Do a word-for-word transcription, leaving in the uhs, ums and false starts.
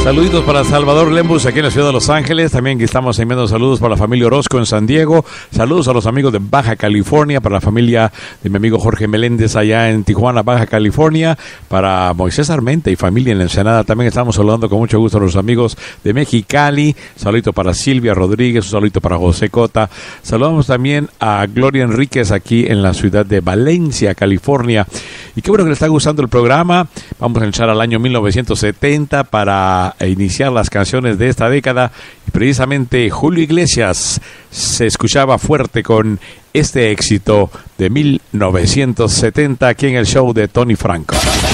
Saluditos para Salvador Lembus aquí en la ciudad de Los Ángeles. También estamos enviando saludos para la familia Orozco en San Diego. Saludos a los amigos de Baja California, para la familia de mi amigo Jorge Meléndez allá en Tijuana, Baja California. Para Moisés Armenta y familia en la Ensenada. También estamos saludando con mucho gusto a los amigos de Mexicali. Saludito para Silvia Rodríguez, un saludito para José Cota. Saludamos también a Gloria Enríquez aquí en la ciudad de Valencia, California. Y qué bueno que les está gustando el programa. Vamos a entrar al año mil novecientos setenta para iniciar las canciones de esta década. Y precisamente Julio Iglesias se escuchaba fuerte con este éxito de mil novecientos setenta aquí en el show de Tony Franco.